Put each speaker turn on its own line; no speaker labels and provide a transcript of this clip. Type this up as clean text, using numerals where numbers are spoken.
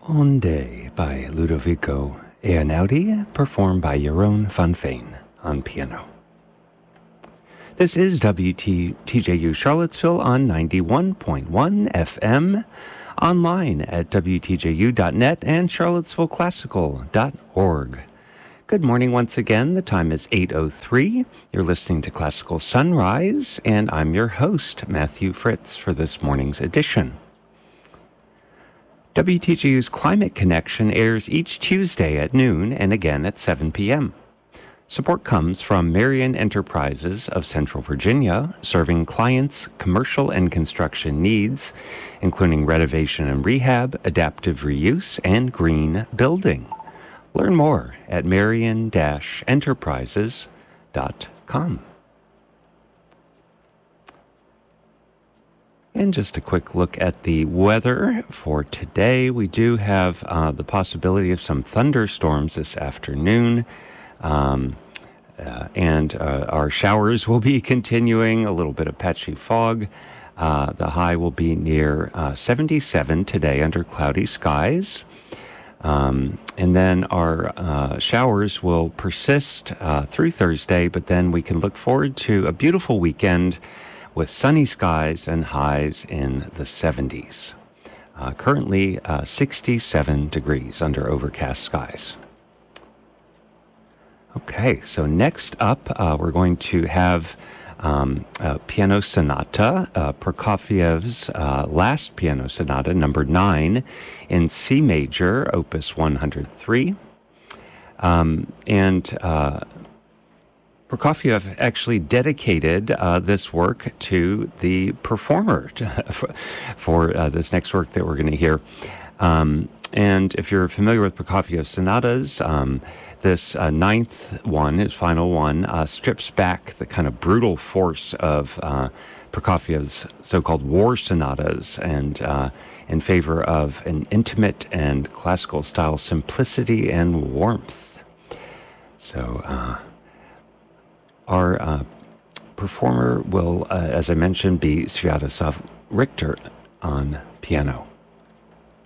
Onde by Ludovico Einaudi, performed by Jeroen van Veen on piano. This is WTJU Charlottesville on 91.1 FM, online at WTJU.net and charlottesvilleclassical.org. Good morning once again. The time is 8:03. You're listening to Classical Sunrise, and I'm your host, Matthew Fritz, for this morning's edition. WTJU's Climate Connection airs each Tuesday at noon and again at 7 p.m. Support comes from Marion Enterprises of Central Virginia, serving clients' commercial and construction needs, including renovation and rehab, adaptive reuse, and green building. Learn more at marion-enterprises.com. And just a quick look at the weather for today. We do have the possibility of some thunderstorms this afternoon. And our showers will be continuing, a little bit of patchy fog. The high will be near 77 today under cloudy skies. And then our showers will persist through Thursday, but then we can look forward to a beautiful weekend with sunny skies and highs in the 70s. Currently 67 degrees under overcast skies. Okay, so next up, we're going to have a piano sonata, Prokofiev's last piano sonata, number 9, in C major, opus 103. Prokofiev actually dedicated this work to the performer for this next work that we're going to hear. And if you're familiar with Prokofiev's sonatas, this ninth one, his final one, strips back the kind of brutal force of Prokofiev's so-called war sonatas and in favor of an intimate and classical style simplicity and warmth. So our performer will, as I mentioned, be Sviatoslav Richter on piano.